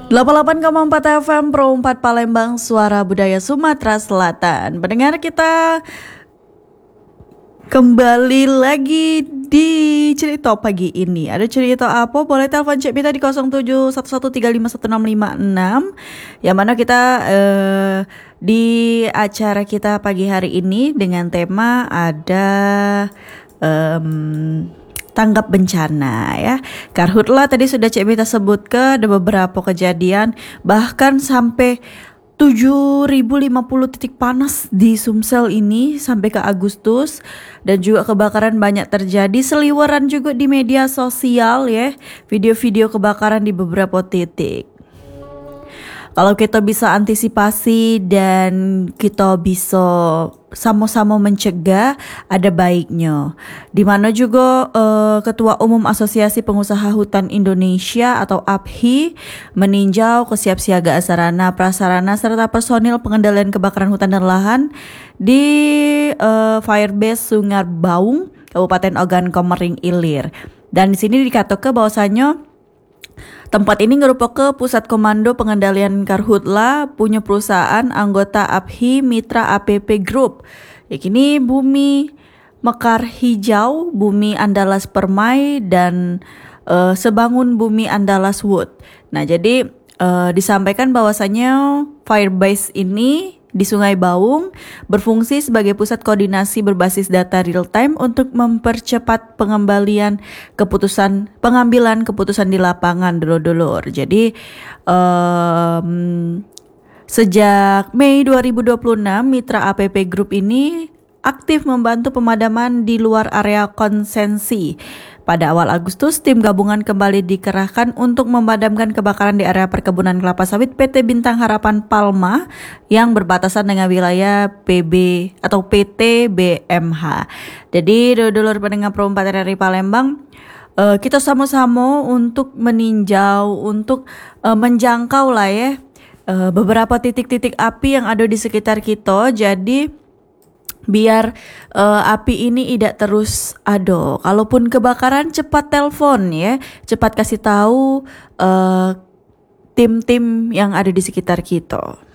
88,4 FM Pro 4 Palembang, suara budaya Sumatera Selatan. Pendengar, kita kembali lagi di cerita pagi ini. Ada cerita apa? Boleh telepon Cik Pita di 0711351656. Yang mana kita di acara kita pagi hari ini dengan tema ada tanggap bencana ya. Karhutla tadi sudah Cik Mita sebutkan ada beberapa kejadian bahkan sampai 7.050 titik panas di Sumsel ini sampai ke Agustus, dan juga kebakaran banyak terjadi, seliweran juga di media sosial ya, video-video kebakaran di beberapa titik. Kalau kita bisa antisipasi dan kita bisa sama-sama mencegah, ada baiknya. Di mana juga Ketua Umum Asosiasi Pengusaha Hutan Indonesia atau APHI meninjau kesiapsiagaan sarana, prasarana serta personil pengendalian kebakaran hutan dan lahan di Firebase Sungai Baung, Kabupaten Ogan Komering Ilir. Dan di sini dikatakan bahwasanya tempat ini merupakan pusat komando pengendalian karhutla punya perusahaan anggota APHI Mitra APP Group. Yakini Bumi Mekar Hijau, Bumi Andalas Permai, dan Sebangun Bumi Andalas Wood. Nah, jadi disampaikan bahwasanya Firebase ini di Sungai Baung berfungsi sebagai pusat koordinasi berbasis data real time untuk mempercepat pengambilan keputusan di lapangan, dulur-dulur. Jadi sejak Mei 2026 Mitra APP Group ini aktif membantu pemadaman di luar area konsensi. Pada awal Agustus, tim gabungan kembali dikerahkan untuk memadamkan kebakaran di area perkebunan kelapa sawit PT Bintang Harapan Palma yang berbatasan dengan wilayah PB atau PT BMH. Jadi, dulur pendengar Pro 4 RRI Palembang, kita sama-sama untuk meninjau, untuk menjangkau lah ya beberapa titik-titik api yang ada di sekitar kita. Jadi biar api ini tidak terus ada. Kalaupun kebakaran, cepat telepon ya, cepat kasih tahu tim-tim yang ada di sekitar kita.